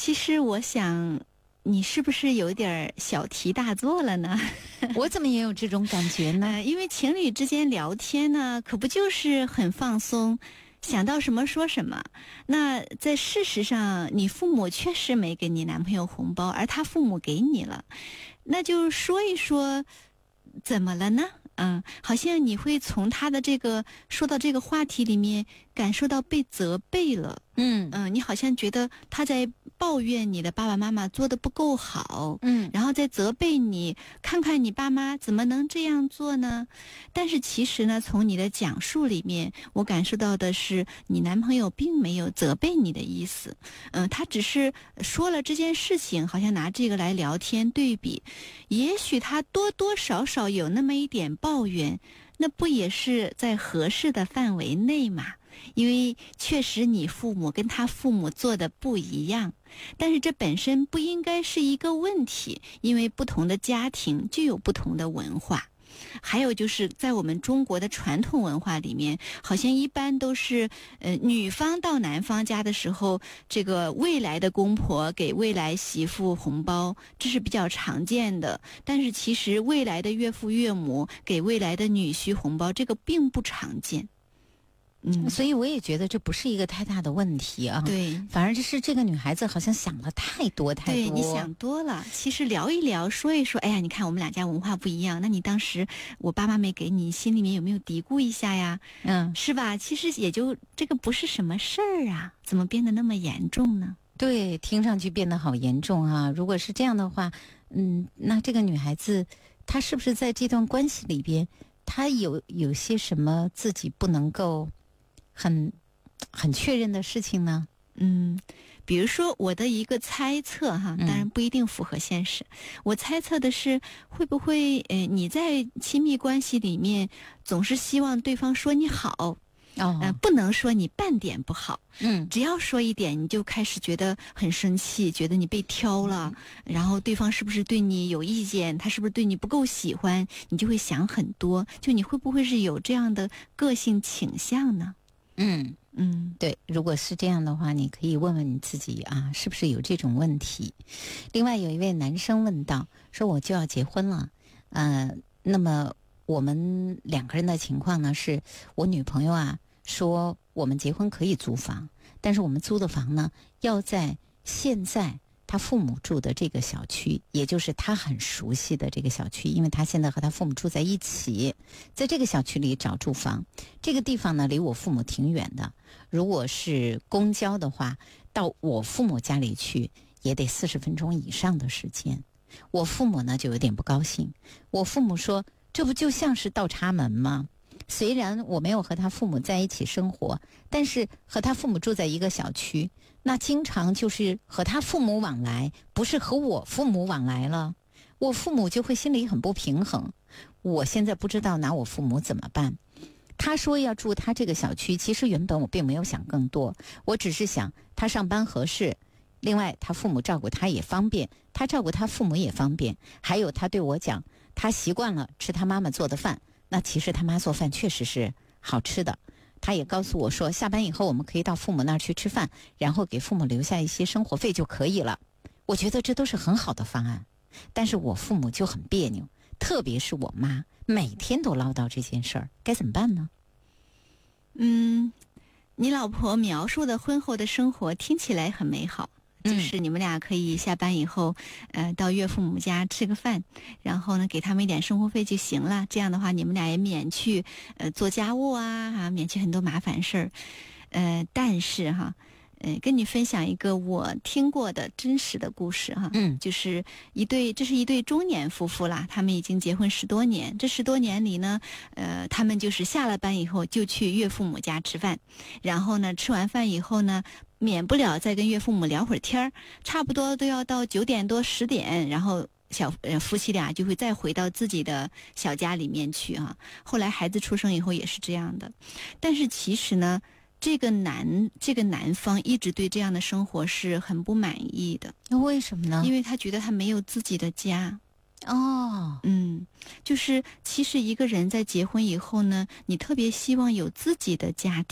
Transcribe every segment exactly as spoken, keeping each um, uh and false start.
其实我想，你是不是有点小题大做了呢？ 我怎么也有这种感觉呢？ 呃，因为情侣之间聊天呢，可不就是很放松，想到什么说什么。那在事实上，你父母确实没给你男朋友红包，而他父母给你了，那就说一说，怎么了呢？嗯，好像你会从他的这个说到这个话题里面感受到被责备了。 嗯嗯，你好像觉得他在抱怨你的爸爸妈妈做得不够好， 嗯， 然后再责备你，看看你爸妈怎么能这样做呢？但是其实呢，从你的讲述里面，我感受到的是你男朋友并没有责备你的意思，嗯，他只是说了这件事情，好像拿这个来聊天对比，也许他多多少少有那么一点抱怨，那不也是在合适的范围内嘛？因为确实你父母跟他父母做的不一样，但是这本身不应该是一个问题，因为不同的家庭就有不同的文化。还有就是在我们中国的传统文化里面，好像一般都是呃女方到男方家的时候，这个未来的公婆给未来媳妇红包，这是比较常见的。但是其实未来的岳父岳母给未来的女婿红包，这个并不常见。嗯， 所以我也觉得这不是一个太大的问题啊。 对， 反而就是这个女孩子好像想了太多太多。 对，你想多了。其实聊一聊，说一说，哎呀，你看我们两家文化不一样，那你当时我爸妈没给你，心里面有没有嘀咕一下呀？ 嗯， 是吧？其实也就这个不是什么事儿啊，怎么变得那么严重呢？ 对，听上去变得好严重啊。如果是这样的话，嗯，那这个女孩子她是不是在这段关系里边，她有有些什么自己不能够很很确认的事情呢？ 嗯，比如说我的一个猜测哈，当然不一定符合现实。嗯、我猜测的是，会不会呃你在亲密关系里面总是希望对方说你好。 哦， 呃，不能说你半点不好， 嗯， 只要说一点，你就开始觉得很生气，觉得你被挑了，嗯、然后对方是不是对你有意见，他是不是对你不够喜欢，你就会想很多，就你会不会是有这样的个性倾向呢？ 嗯嗯， 对，如果是这样的话，你可以问问你自己啊，是不是有这种问题？另外有一位男生问到，说我就要结婚了，呃，那么我们两个人的情况呢，是我女朋友啊说我们结婚可以租房，但是我们租的房呢要在现在他父母住的这个小区，也就是他很熟悉的这个小区，因为他现在和他父母住在一起，在这个小区里找住房。这个地方呢离我父母挺远的，如果是公交的话，到我父母家里去也得四十分钟以上的时间。我父母呢就有点不高兴，我父母说这不就像是倒插门吗？虽然我没有和他父母在一起生活，但是和他父母住在一个小区，那经常就是和他父母往来，不是和我父母往来了，我父母就会心里很不平衡。我现在不知道拿我父母怎么办。他说要住他这个小区，其实原本我并没有想更多，我只是想他上班合适，另外他父母照顾他也方便，他照顾他父母也方便，还有他对我讲，他习惯了吃他妈妈做的饭，那其实他妈做饭确实是好吃的。他也告诉我说，下班以后我们可以到父母那儿去吃饭，然后给父母留下一些生活费就可以了。我觉得这都是很好的方案，但是我父母就很别扭，特别是我妈，每天都唠叨这件事儿，该怎么办呢？ 嗯，你老婆描述的婚后的生活听起来很美好。就是你们俩可以下班以后，呃，到岳父母家吃个饭，然后呢，给他们一点生活费就行了。这样的话，你们俩也免去呃做家务啊，啊，免去很多麻烦事儿。呃，但是哈，呃，跟你分享一个我听过的真实的故事哈， 嗯， 就是一对，这是一对中年夫妇啦，他们已经结婚十多年。这十多年里呢，呃，他们就是下了班以后就去岳父母家吃饭，然后呢，吃完饭以后呢，免不了再跟岳父母聊会儿天儿，差不多都要到九点多十点，然后小呃夫妻俩就会再回到自己的小家里面去哈、啊。后来孩子出生以后也是这样的，但是其实呢，这个男这个男方一直对这样的生活是很不满意的。 那为什么呢？ 因为他觉得他没有自己的家。 哦， 嗯，就是其实一个人在结婚以后呢，你特别希望有自己的家庭，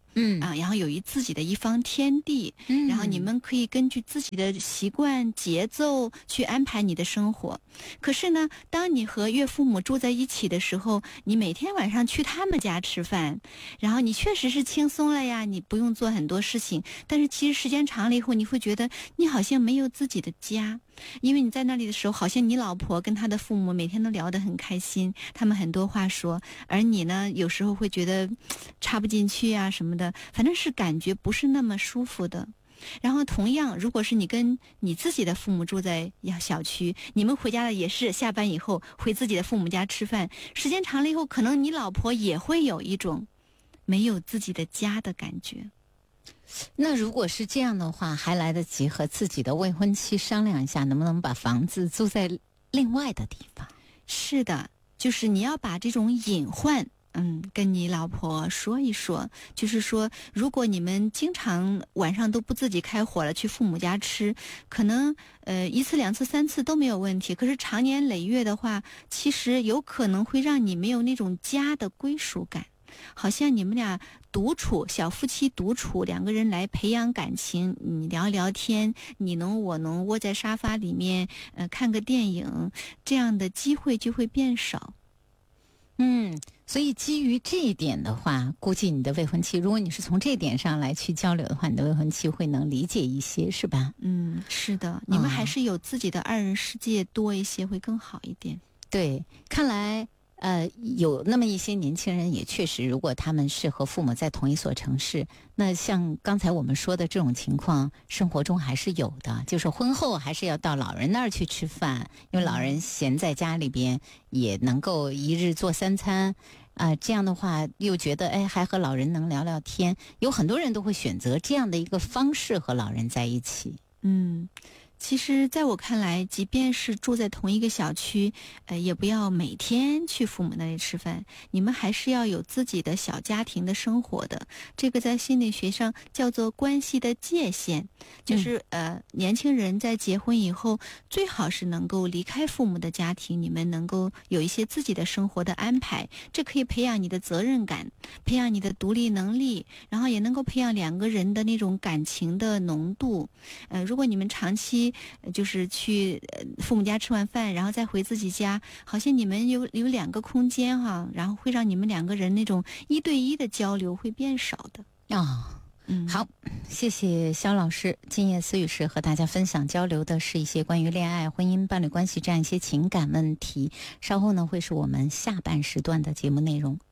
嗯啊，然后有一自己的一方天地， 嗯然后你们可以根据自己的习惯节奏去安排你的生活。可是呢，当你和岳父母住在一起的时候，你每天晚上去他们家吃饭，然后你确实是轻松了呀，你不用做很多事情，但是其实时间长了以后，你会觉得你好像没有自己的家。因为你在那里的时候，好像你老婆跟她的父母每天都聊得很开心，他们很多话说，而你呢，有时候会觉得插不进去啊什么的，反正是感觉不是那么舒服的。然后同样，如果是你跟你自己的父母住在小区，你们回家了也是下班以后回自己的父母家吃饭，时间长了以后，可能你老婆也会有一种没有自己的家的感觉。 那如果是这样的话，还来得及和自己的未婚妻商量一下，能不能把房子租在另外的地方？ 是的，就是你要把这种隐患嗯，跟你老婆说一说，就是说，如果你们经常晚上都不自己开火了，去父母家吃，可能呃一次、两次、三次都没有问题。可是长年累月的话，其实有可能会让你没有那种家的归属感，好像你们俩独处，小夫妻独处，两个人来培养感情，你聊聊天，你侬我侬，窝在沙发里面，呃，看个电影，这样的机会就会变少。 嗯，所以基于这一点的话，估计你的未婚妻，如果你是从这点上来去交流的话，你的未婚妻会能理解一些，是吧？ 嗯，是的，你们还是有自己的二人世界多一些，会更好一点。 对，看来呃，有那么一些年轻人也确实，如果他们是和父母在同一所城市，那像刚才我们说的这种情况，生活中还是有的，就是婚后还是要到老人那儿去吃饭，因为老人闲在家里边也能够一日做三餐啊、呃，这样的话又觉得哎，还和老人能聊聊天，有很多人都会选择这样的一个方式和老人在一起。 嗯。其实在我看来，即便是住在同一个小区，呃，也不要每天去父母那里吃饭，你们还是要有自己的小家庭的生活的。这个在心理学上叫做关系的界限，就是、嗯、呃，年轻人在结婚以后，最好是能够离开父母的家庭，你们能够有一些自己的生活的安排，这可以培养你的责任感，培养你的独立能力，然后也能够培养两个人的那种感情的浓度。呃，如果你们长期就是去父母家吃完饭，然后再回自己家，好像你们有有两个空间哈，然后会让你们两个人那种一对一的交流会变少的。 哦，嗯，好，谢谢肖老师。今夜思语时和大家分享交流的是一些关于恋爱、婚姻、伴侣关系这样一些情感问题。稍后呢，会是我们下半时段的节目内容。